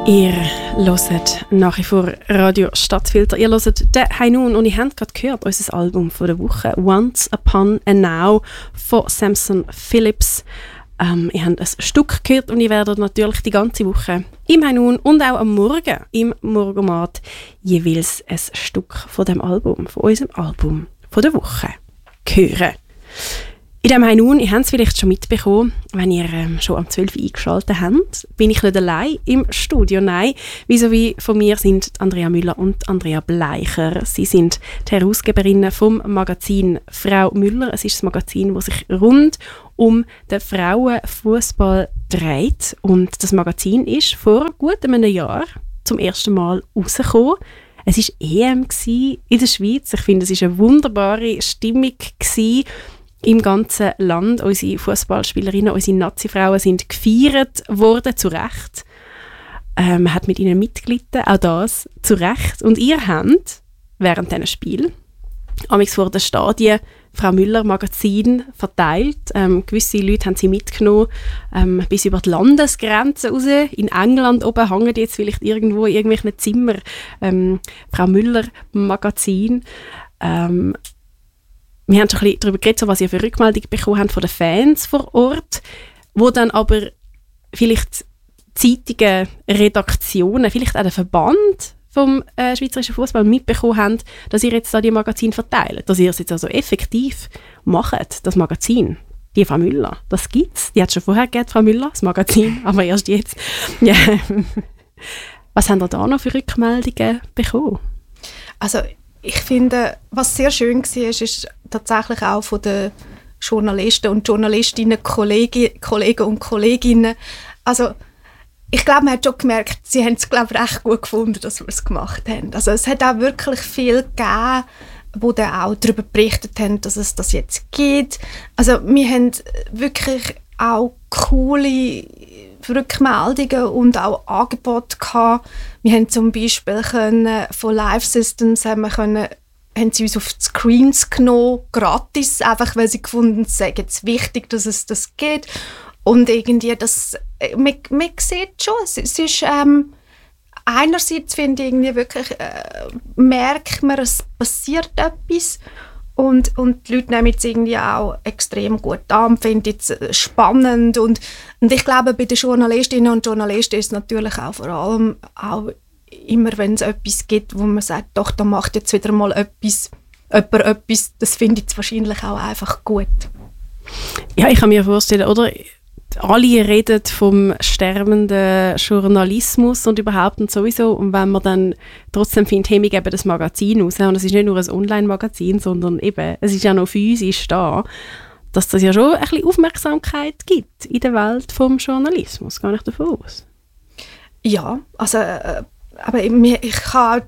Ihr hört nach wie vor Radio Stadtfilter. Ihr hört den «Hey Nun» und ihr habt gerade gehört, unser Album von der Woche «Once Upon a Now» von Samson Phillips. Ihr habt ein Stück gehört und ihr werdet natürlich die ganze Woche im «Hey Nun» und auch am Morgen im Morgomat jeweils ein Stück von dem Album, von unserem Album von der Woche hören. In diesem «Hey Nun», ihr habt es vielleicht schon mitbekommen, wenn ihr schon am 12 Uhr eingeschaltet habt, bin ich nicht allein im Studio. Nein, vis-à-vis von mir sind Andrea Müller und Andrea Bleicher. Sie sind die Herausgeberinnen vom Magazin «Frau Müller». Es ist das Magazin, das sich rund um den Frauenfußball dreht. Und das Magazin ist vor gut einem Jahr zum ersten Mal rausgekommen. Es war EM in der Schweiz. Ich finde, es war eine wunderbare Stimmung im ganzen Land. Unsere Fußballspielerinnen, unsere Nazi-Frauen sind gefeiert worden, zu Recht. Man hat mit ihnen mitgelitten, auch das zu Recht. Und ihr habt während diesen Spiel amigs vor den Stadien «Frau Müller» Magazin verteilt. Gewisse Leute haben sie mitgenommen bis über die Landesgrenzen raus. In England oben hängen jetzt vielleicht irgendwo in irgendwelchen Zimmern «Frau Müller» Magazin. Wir haben schon ein bisschen darüber geredet, was ihr für Rückmeldungen bekommen habt von den Fans vor Ort, wo dann aber vielleicht Zeitungen, Redaktionen, vielleicht auch der Verband vom schweizerischen Fußball mitbekommen haben, dass ihr jetzt da die Magazin verteilt, dass ihr es jetzt also effektiv macht, das Magazin. Die Frau Müller, das gibt's. Die hat es schon vorher gegeben, Frau Müller, das Magazin, aber erst jetzt. Ja. Was habt ihr da noch für Rückmeldungen bekommen? Also ich finde, was sehr schön war, ist tatsächlich auch von den Journalisten und Journalistinnen, Kollegen und Kolleginnen. Also ich glaube, man hat schon gemerkt, sie haben es, glaube ich, recht gut gefunden, dass wir es gemacht haben. Also es hat auch wirklich viel gegeben, die dann auch darüber berichtet haben, dass es das jetzt gibt. Also wir haben wirklich auch coole Rückmeldungen und auch Angebote gehabt. Wir haben zum Beispiel von Live Systems haben sie uns auf die Screens genommen, gratis, einfach weil sie gefunden haben, es sei jetzt wichtig, dass es das gibt. Und irgendwie, man sieht schon, es ist einerseits finde ich irgendwie wirklich, merkt man, es passiert etwas. Und die Leute nehmen es irgendwie auch extrem gut an, finden es spannend. Und ich glaube, bei den Journalistinnen und Journalisten ist es natürlich auch vor allem auch immer, wenn es etwas gibt, wo man sagt, doch, da macht jetzt wieder mal jemand etwas, das findet es wahrscheinlich auch einfach gut. Ja, ich kann mir vorstellen, oder? Alle reden vom sterbenden Journalismus und überhaupt und sowieso. Und wenn man dann trotzdem findet, hey, wir geben das Magazin raus, und es ist nicht nur ein Online-Magazin, sondern eben, es ist ja noch physisch da, dass das ja schon ein bisschen Aufmerksamkeit gibt in der Welt vom Journalismus. Gehe ich davon aus? Ja, also aber ich habe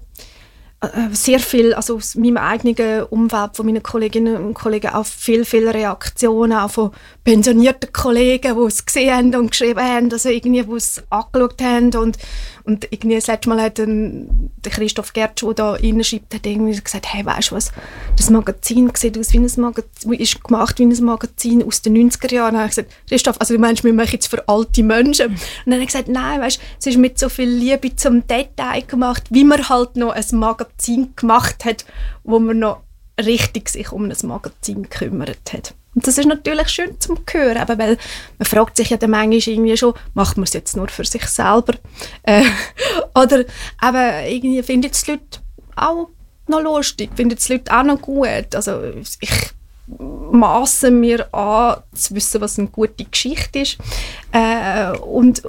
sehr viel, also aus meinem eigenen Umfeld, von meinen Kolleginnen und Kollegen, auch viele Reaktionen, auch von pensionierten Kollegen, die es gesehen haben und geschrieben haben, also irgendwie, die es angeschaut haben und irgendwie das letzte Mal hat der Christoph Gertsch, der da reinschreibt, hat irgendwie gesagt, hey, weißt du was, das Magazin sieht aus wie ein Magazin, ist gemacht wie ein Magazin aus den 90er Jahren. Und dann habe ich gesagt, Christoph, also du meinst, wir machen jetzt für alte Menschen? Und dann habe ich gesagt, nein, weißt du, es ist mit so viel Liebe zum Detail gemacht, wie man halt noch ein Magazin gemacht hat, wo man noch richtig sich um ein Magazin gekümmert hat. Und das ist natürlich schön zum Hören, eben, weil man fragt sich ja dann manchmal irgendwie schon, macht man es jetzt nur für sich selber? Oder eben, irgendwie finden es die Leute auch noch lustig, finden es die Leute auch noch gut. Also ich maße mir an, zu wissen, was eine gute Geschichte ist. Aber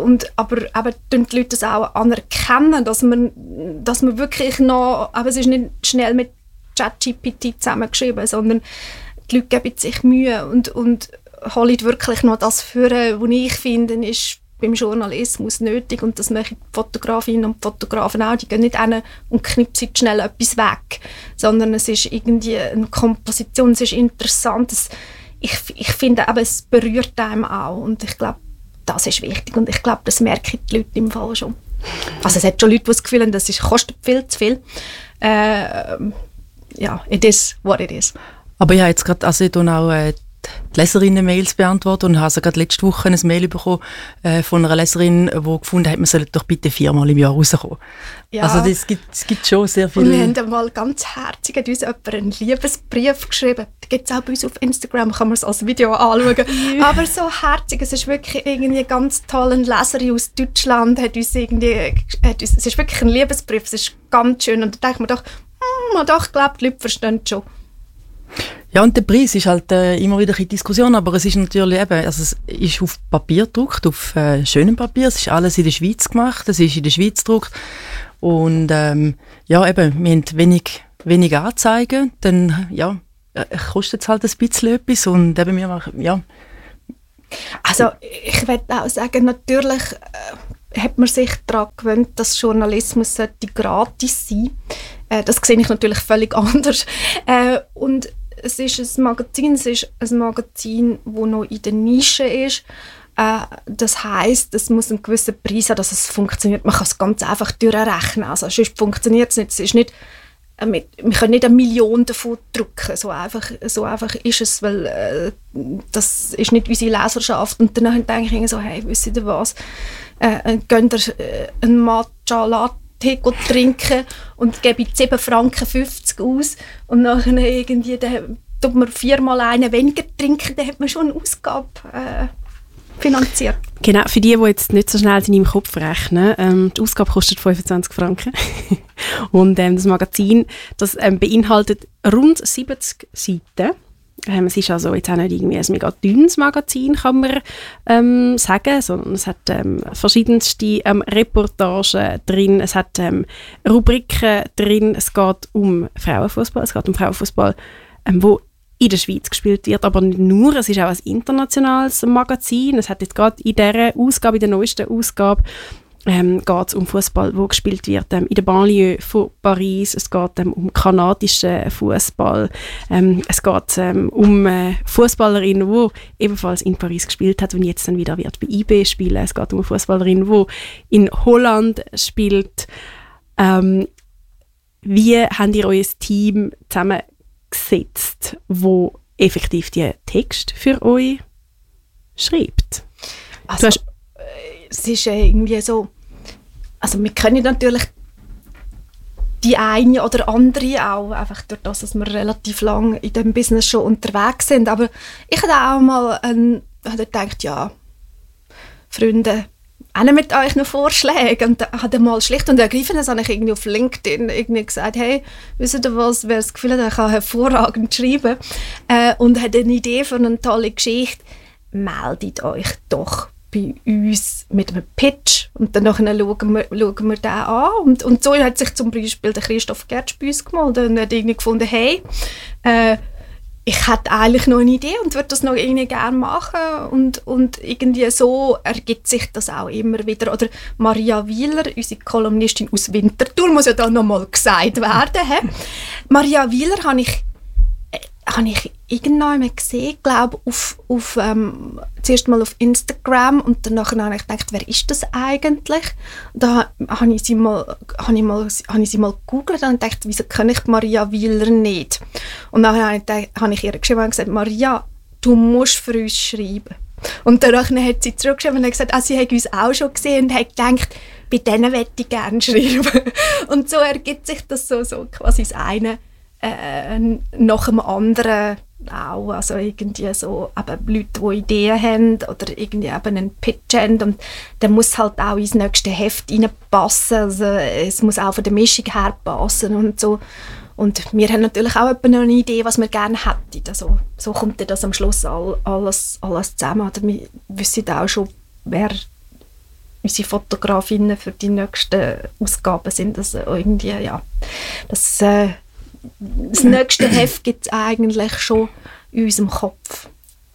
tun die Leute das auch anerkennen, dass man wirklich noch, aber es ist nicht schnell mit ChatGPT zusammengeschrieben, sondern die Leute geben sich Mühe und holen wirklich noch das führen, was ich finde, ist beim Journalismus nötig. Und das machen die Fotografinnen und Fotografen auch. Die gehen nicht hin und knipsen schnell etwas weg, sondern es ist irgendwie eine Komposition, es ist interessant. Ich finde, aber es berührt einem auch. Und ich glaube, das ist wichtig. Und ich glaube, das merken die Leute im Fall schon. Also es hat schon Leute, die das Gefühl haben, das kostet viel zu viel. Ja, it is what it is. Aber ich habe jetzt gerade, also ich tue auch die Leserinnen-Mails beantwortet und habe also gerade letzte Woche ein Mail bekommen von einer Leserin, die gefunden hat, man soll doch bitte 4-mal im Jahr rauskommen. Ja. Also es gibt schon sehr viele... Und wir haben einmal ganz herzig, hat uns jemand einen Liebesbrief geschrieben. Da gibt es auch bei uns auf Instagram, kann man es als Video anschauen. Aber so herzig, es ist wirklich irgendwie ein ganz toller Leser aus Deutschland, es ist wirklich ein Liebesbrief, es ist ganz schön. Und da denkt man doch, ich glaube, die Leute verstehen es schon. Ja, und der Preis ist halt immer wieder eine Diskussion, aber es ist natürlich eben, also es ist auf Papier gedruckt, auf schönem Papier, es ist alles in der Schweiz gemacht, es ist in der Schweiz gedruckt und ja, eben, wir haben wenig Anzeigen, dann kostet es halt ein bisschen etwas und eben wir machen, ja. Also ich würde auch sagen, natürlich hat man sich daran gewöhnt, dass Journalismus gratis sein sollte. Das sehe ich natürlich völlig anders. Und es ist ein Magazin, das noch in der Nische ist. Das heisst, es muss einen gewissen Preis haben, dass es funktioniert. Man kann es ganz einfach durchrechnen. Also sonst funktioniert es nicht. Es ist nicht. Wir können nicht 1 Million davon drucken. So einfach ist es, weil das ist nicht unsere Leserschaft. Und dann denke ich so, hey, wisst ihr was? Geht ihr einen Matcha Latte trinken und gebe 7,50 Franken aus und nachher irgendwie, dann tut man 4-mal einen weniger trinken, dann hat man schon eine Ausgabe finanziert. Genau, für die jetzt nicht so schnell in meinem Kopf rechnen, die Ausgabe kostet 25 Franken und das Magazin, das beinhaltet rund 70 Seiten. Es ist also jetzt auch nicht irgendwie ein mega dünnes Magazin, kann man sagen, sondern es hat verschiedenste Reportagen drin, es hat Rubriken drin, es geht um Frauenfußball, wo in der Schweiz gespielt wird, aber nicht nur, es ist auch ein internationales Magazin, es hat jetzt gerade in dieser Ausgabe, in der neuesten Ausgabe, geht es um Fußball, wo gespielt wird in der Banlieue von Paris. Es geht um kanadischen Fußball. Es geht um Fußballerin, die ebenfalls in Paris gespielt hat und jetzt dann wieder wird bei IB spielen. Es geht um eine Fußballerin, die in Holland spielt. Wie habt ihr euer Team zusammengesetzt, wo effektiv die Text für euch schreibt? Also, es ist irgendwie so, also wir können natürlich die eine oder andere auch, einfach durch das, dass wir relativ lange in diesem Business schon unterwegs sind, aber ich habe auch mal gedacht, ja, Freunde, auch mit euch noch Vorschläge und habe mal schlicht und ergreifend, das habe ich irgendwie auf LinkedIn irgendwie gesagt, hey, wisst ihr was, wer das Gefühl hat, er kann hervorragend schreiben und hat eine Idee für eine tolle Geschichte, meldet euch doch bei uns mit einem Pitch und dann schauen wir den an und so hat sich zum Beispiel der Christoph Gertsch bei uns gemeldet und hat irgendwie gefunden, hey, ich hätte eigentlich noch eine Idee und würde das noch irgendwie gerne machen und irgendwie so ergibt sich das auch immer wieder. Oder Maria Wieler, unsere Kolumnistin aus Winterthur, muss ja da nochmal gesagt werden. Maria Wieler habe ich irgendwann gesehen, glaube zuerst mal auf Instagram und danach habe ich gedacht, wer ist das eigentlich? Da habe ich sie mal gegoogelt und gedacht, wieso kenne ich Maria Wieler nicht? Und dann habe ich ihr geschrieben und gesagt, Maria, du musst für uns schreiben. Und danach hat sie zurückgeschrieben und hat gesagt, sie hat uns auch schon gesehen und hat gedacht, bei denen möchte ich gerne schreiben. Und so ergibt sich das so quasi das eine nach dem anderen auch, also irgendwie so eben Leute, die Ideen haben oder irgendwie eben einen Pitch haben und der muss halt auch ins nächste Heft reinpassen, also es muss auch von der Mischung her passen und so. Und wir haben natürlich auch eine Idee, was wir gerne hätten. Also, so kommt das am Schluss alles zusammen. Oder wir wissen auch schon, wer unsere Fotografinnen für die nächsten Ausgaben sind. Also irgendwie, ja, das nächste Heft gibt es eigentlich schon in unserem Kopf.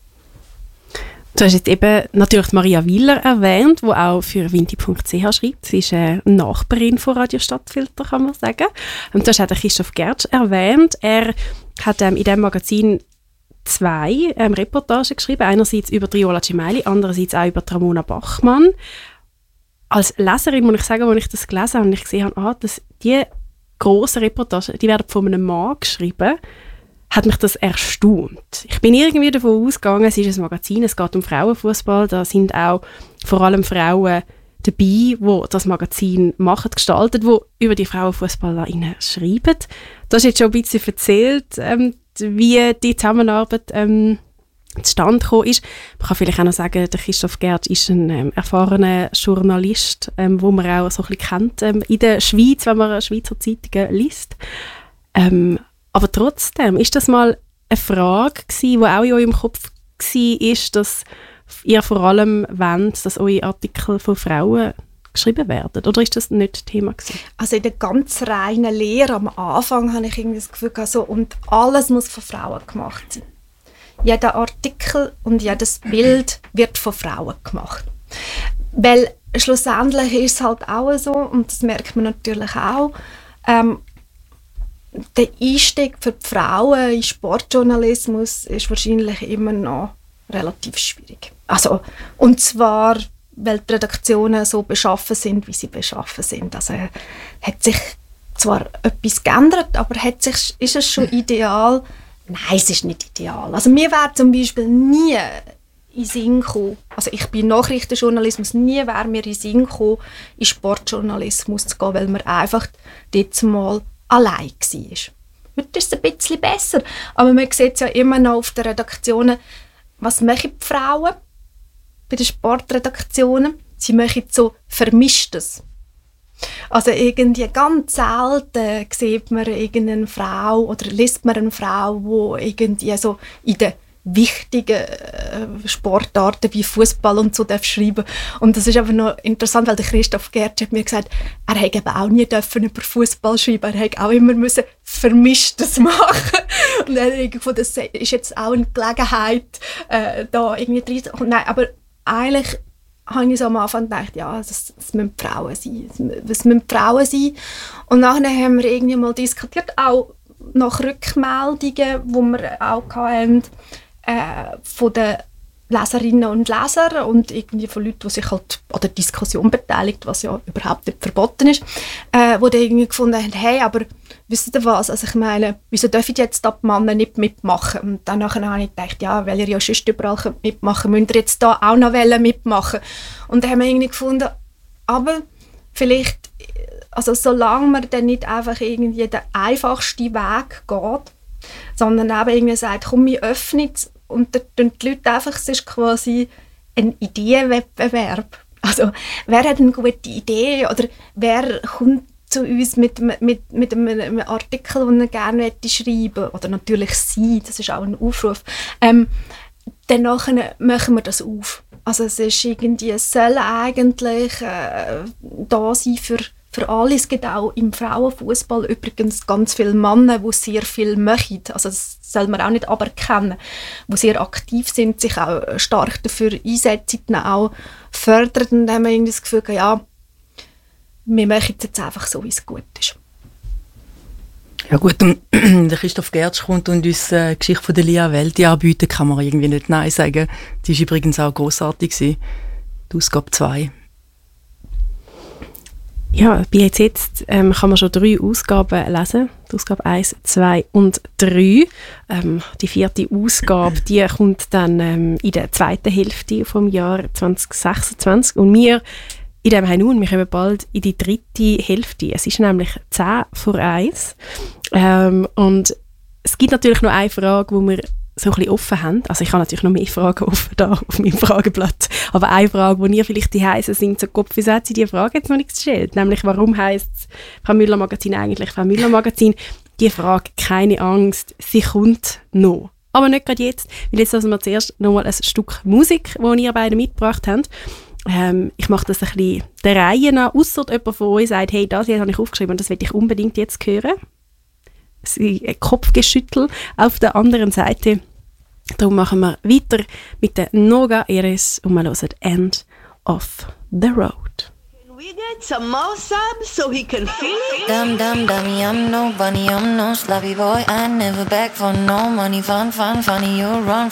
Du hast jetzt eben natürlich Maria Wieler erwähnt, die auch für Vinti.ch schreibt. Sie ist eine Nachbarin von Radio Stadtfilter, kann man sagen. Und du hast auch den Christoph Gertsch erwähnt. Er hat in diesem Magazin 2 Reportagen geschrieben. Einerseits über Riola Gemelli, andererseits auch über Ramona Bachmann. Als Leserin muss ich sagen, als ich das gelesen habe und ich gesehen habe, dass die grossen Reportagen, die werden von einem Mann geschrieben, hat mich das erstaunt. Ich bin irgendwie davon ausgegangen, es ist ein Magazin, es geht um Frauenfußball, da sind auch vor allem Frauen dabei, die das Magazin machen, gestaltet, die über die Frauenfußballerinnen schreiben. Du hast jetzt schon ein bisschen erzählt, wie die Zusammenarbeit zustande gekommen ist. Man kann vielleicht auch noch sagen, der Christoph Gertsch ist ein erfahrener Journalist, wo man auch so ein bisschen kennt in der Schweiz, wenn man Schweizer Zeitungen liest. Aber trotzdem, ist das mal eine Frage gewesen, die auch in eurem Kopf war, dass ihr vor allem wollt, dass eure Artikel von Frauen geschrieben werden? Oder ist das nicht Thema gewesen? Also in der ganz reinen Lehre am Anfang habe ich irgendwie das Gefühl gehabt, so, und alles muss von Frauen gemacht sein. Jeder Artikel und jedes Bild wird von Frauen gemacht. Weil schlussendlich ist es halt auch so, und das merkt man natürlich auch, der Einstieg für die Frauen in Sportjournalismus ist wahrscheinlich immer noch relativ schwierig. Also, und zwar, weil die Redaktionen so beschaffen sind, wie sie beschaffen sind. Also hat sich zwar etwas geändert, aber ist es schon ideal? Nein, es ist nicht ideal. Also mir wäre zum Beispiel nie in Sinn gekommen, also ich bin Nachrichtenjournalismus, nie wäre mir in Sinn gekommen, in Sportjournalismus zu gehen, weil man einfach dort mal allein war. Heute ist es ein bisschen besser, aber man sieht es ja immer noch auf den Redaktionen, was machen die Frauen bei den Sportredaktionen? Sie machen so Vermischtes. Also irgendwie ganz selten sieht man irgendeine Frau oder liest man eine Frau, die irgendwie so in den wichtigen Sportarten wie Fußball und so schreiben. Und das ist aber noch interessant, weil der Christoph Gertsch hat mir gesagt, er hätte eben auch nie über Fußball schreiben, er hätte auch immer müssen Vermischtes machen. Und er hat gefunden, das ist jetzt auch eine Gelegenheit, da irgendwie reinzukommen. Nein, aber eigentlich habe ich so am Anfang gedacht, ja, das müssen Frauen sein. Das müssen Frauen sein. Und nachher haben wir irgendwie mal diskutiert, auch nach Rückmeldungen, die wir auch hatten, von den Leserinnen und Lesern und irgendwie von Leuten, die sich halt an der Diskussion beteiligt, was ja überhaupt nicht verboten ist, die dann irgendwie gefunden haben, hey, aber wisst ihr was, also ich meine, wieso dürfen jetzt da die Männer nicht mitmachen? Und dann habe ich gedacht, ja, weil ihr ja sonst überall mitmachen könnt, müsst ihr jetzt da auch noch mitmachen. Und dann haben wir irgendwie gefunden, aber vielleicht, also solange man dann nicht einfach irgendwie den einfachsten Weg geht, sondern eben irgendwie sagt, komm, wir öffnen es und dann die Leute einfach, es ist quasi ein Ideenwettbewerb. Also wer hat eine gute Idee oder wer kommt zu uns mit einem Artikel, den er gerne schreiben möchte, oder natürlich sie, das ist auch ein Aufruf, dann machen wir das auf. Also es ist irgendwie, es soll eigentlich da sein für alle. Es gibt auch im Frauenfußball übrigens ganz viele Männer, die sehr viel machen. Also das soll man auch nicht aberkennen. Die sehr aktiv sind, sich auch stark dafür einsetzen, auch fördern. Und dann haben wir irgendwie das Gefühl, ja, wir machen es jetzt einfach so, wie es gut ist. Ja gut, der Christoph Gertsch kommt und uns die Geschichte von der Lia Welti anbieten, kann man irgendwie nicht Nein sagen. Die war übrigens auch grossartig, die Ausgabe 2. Ja, bei jetzt kann man schon 3 Ausgaben lesen. Die Ausgabe 1, 2 und 3. Die 4. Ausgabe, die kommt dann in der zweiten Hälfte vom Jahr 2026. Und wir in dem Hainun, wir kommen bald in die 3. Hälfte. Es ist nämlich 10 vor 1. Und es gibt natürlich noch eine Frage, die wir so ein bisschen offen haben. Also ich habe natürlich noch mehr Fragen offen da auf meinem Frageblatt. Aber eine Frage, die ihr vielleicht die heißen sind, so Kopf, wieso hat sie die Frage jetzt noch nicht gestellt? Nämlich, warum heisst es Frau Müller-Magazin eigentlich Frau Müller-Magazin? Die Frage, keine Angst, sie kommt noch. Aber nicht gerade jetzt, weil jetzt lassen wir zuerst nochmal ein Stück Musik, das ihr beide mitgebracht habt. Ich mache das ein bisschen der Reihe nach, ausser jemand von euch sagt, hey, das hier habe ich aufgeschrieben und das will ich unbedingt jetzt hören. Ein Kopfgeschüttel auf der anderen Seite. Darum machen wir weiter mit der Noga Eres und wir hören End of the Road. Can we get some more subs so he can feel it? Dumb, dummy, I'm no bunny, I'm no sloppy boy. I never beg for no money, fun, funny, you run